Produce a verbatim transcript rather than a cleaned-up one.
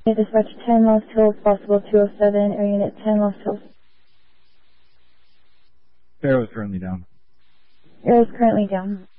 Dispatch ten Lost Hills, possible two oh seven, Air Unit ten Lost Hills. Arrow is currently down. Arrow is currently down.